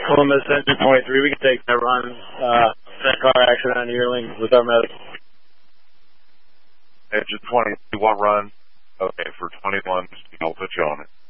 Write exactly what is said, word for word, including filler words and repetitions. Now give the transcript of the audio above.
Columbus, engine twenty-three, we can take that run, uh, that car accident on Yearling with our medic. Engine twenty-one run. Okay, for twenty-one, I'll put you on it.